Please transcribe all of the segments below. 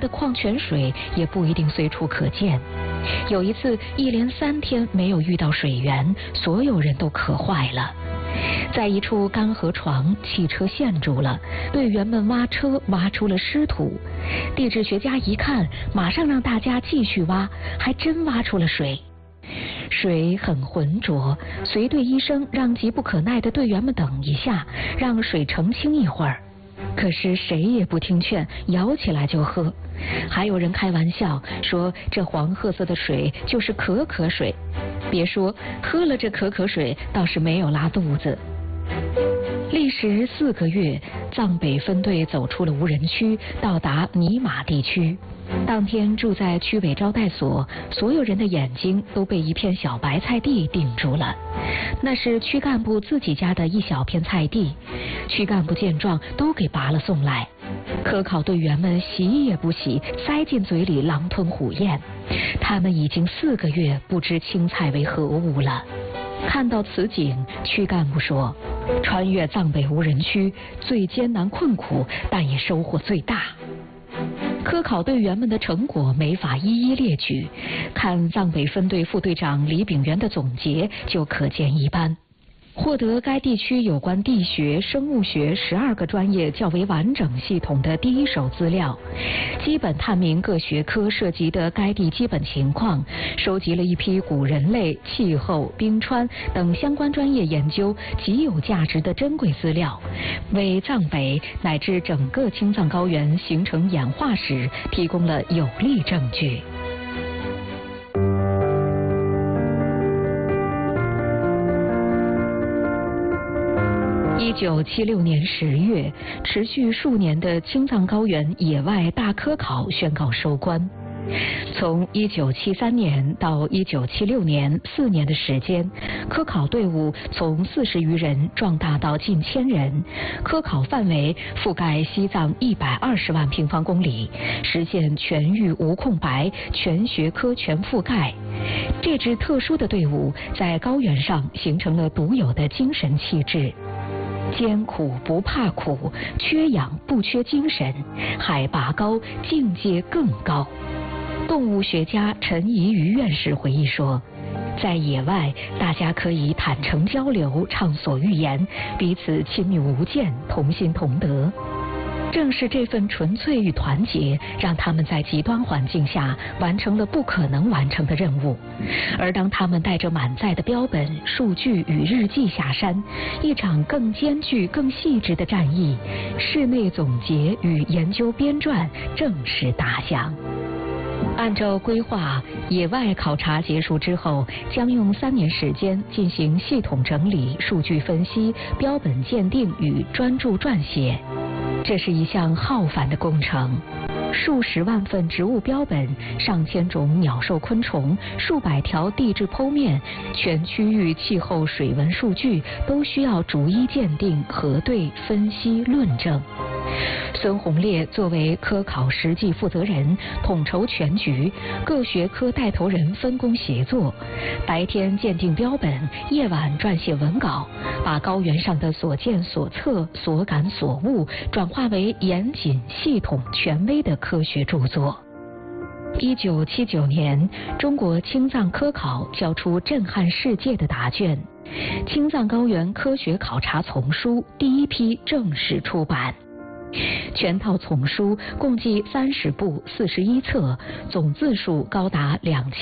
的矿泉水也不一定随处可见。有一次，一连3天没有遇到水源，所有人都渴坏了。在一处干河床，汽车陷住了，队员们挖车挖出了湿土。地质学家一看，马上让大家继续挖，还真挖出了水。水很浑浊，随队医生让急不可耐的队员们等一下，让水澄清一会儿。可是谁也不听劝，舀起来就喝。还有人开玩笑说，这黄褐色的水就是可可水。别说喝了这可可水，倒是没有拉肚子。历时4个月，藏北分队走出了无人区，到达尼玛地区。当天住在区委招待所，所有人的眼睛都被一片小白菜地定住了。那是区干部自己家的一小片菜地，区干部见状都给拔了送来。科考队员们洗也不洗，塞进嘴里狼吞虎咽。他们已经4个月不知青菜为何物了。看到此景，区干部说，穿越藏北无人区最艰难困苦，但也收获最大。科考队员们的成果没法一一列举，看藏北分队副队长李炳元的总结就可见一斑。获得该地区有关地学、生物学12个专业较为完整系统的第一手资料，基本探明各学科涉及的该地基本情况，收集了一批古人类、气候、冰川等相关专业研究极有价值的珍贵资料，为藏北乃至整个青藏高原形成演化史提供了有力证据。1976年10月，持续数年的青藏高原野外大科考宣告收官。从1973年到1976年4年的时间，科考队伍从40余人壮大到近1000人，科考范围覆盖西藏120万平方公里，实现全域无空白、全学科全覆盖。这支特殊的队伍在高原上形成了独有的精神气质。艰苦不怕苦，缺氧不缺精神，海拔高，境界更高。动物学家陈怡瑜院士回忆说，在野外，大家可以坦诚交流，畅所欲言，彼此亲密无间，同心同德。正是这份纯粹与团结，让他们在极端环境下完成了不可能完成的任务。而当他们带着满载的标本、数据与日记下山，一场更艰巨、更细致的战役，室内总结与研究编撰正式打响。按照规划，野外考察结束之后，将用3年时间进行系统整理、数据分析、标本鉴定与专著撰写。这是一项浩繁的工程，数十万份植物标本、上千种鸟兽昆虫、数百条地质剖面，全区域气候水文数据都需要逐一鉴定、核对、分析、论证。孙洪烈作为科考实际负责人，统筹全局，各学科带头人分工协作，白天鉴定标本，夜晚撰写文稿，把高原上的所见所测、所感所悟转化为严谨、系统、权威的科学著作。1979年，中国青藏科考交出震撼世界的答卷，《青藏高原科学考察丛书》第一批正式出版。全套丛书共计30部41册，总字数高达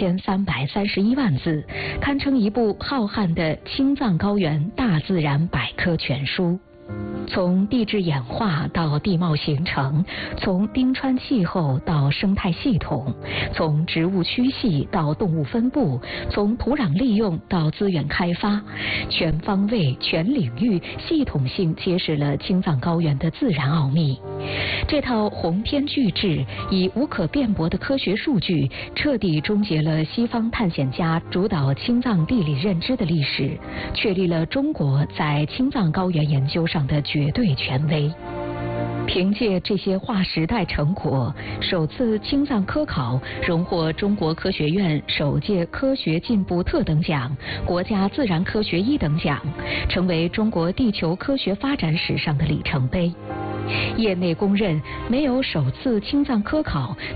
2331万字，堪称一部浩瀚的青藏高原大自然百科全书。从地质演化到地貌形成，从冰川气候到生态系统，从植物区系到动物分布，从土壤利用到资源开发，全方位、全领域、系统性揭示了青藏高原的自然奥秘。这套鸿篇巨制以无可辩驳的科学数据，彻底终结了西方探险家主导青藏地理认知的历史，确立了中国在青藏高原研究上的绝对权威。凭借这些划时代成果，首次青藏科考荣获中国科学院首届科学进步特等奖、国家自然科学1等奖，成为中国地球科学发展史上的里程碑。业内公认，没有首次青藏科考